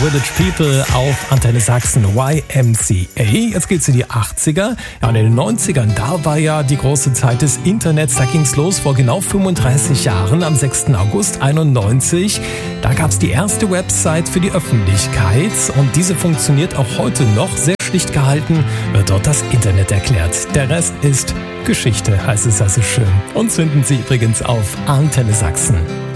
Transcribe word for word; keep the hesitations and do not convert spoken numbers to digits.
Village People auf Antenne Sachsen, Y M C A. Jetzt geht's in die achtziger. Ja, und in den neunzigern, da war ja die große Zeit des Internets. Da ging's los vor genau fünfunddreißig Jahren, am sechsten August einundneunzig. Da gab's die erste Website für die Öffentlichkeit. Und diese funktioniert auch heute noch. Sehr schlicht gehalten wird dort das Internet erklärt. Der Rest ist Geschichte, heißt es also schön. Und zünden Sie übrigens auf Antenne Sachsen.